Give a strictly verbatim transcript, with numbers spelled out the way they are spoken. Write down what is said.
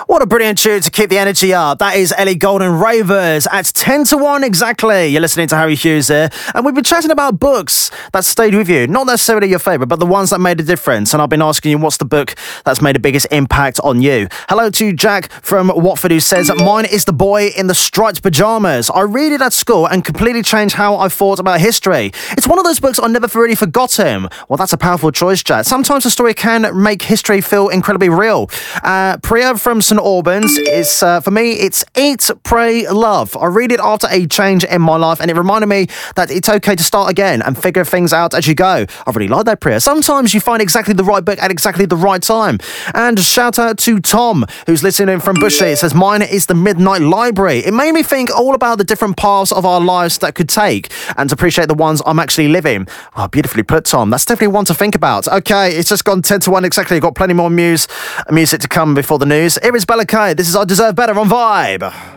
What a brilliant tune to keep the energy up. That is Ellie Goulding Ravers at ten to one exactly. You're listening to Harry Hughes here. And we've been chatting about books that stayed with you. Not necessarily your favourite, but the ones that made a difference. And I've been asking you, what's the book that's made the biggest impact on you? Hello to Jack from Watford, who says, mine is The Boy in the Striped Pyjamas. I read it at school and completely changed how I thought about history. It's one of those books I never really forgotten. Well, that's a powerful choice, Jack. Sometimes a story can make history feel incredibly real. Uh, Priya from St Albans, it's, uh, for me, it's Eat, Pray, Love. I read it after a change in my life, and it reminded me that it's okay to start again and figure things out as you go. I really like that, Priya. Sometimes you find exactly the right book at exactly the right time. And shout out to Tom, who's listening from Bushley. It says, mine is The Midnight Library. It made me think all about the different paths of our lives that could take and to appreciate the ones I'm actually living. Oh, beautifully put, Tom. That's definitely one to think about. Okay, it's just gone ten to one exactly. Got plenty more muse, music to come before the news. Here is Bella Kay. This is I Deserve Better on Vibe.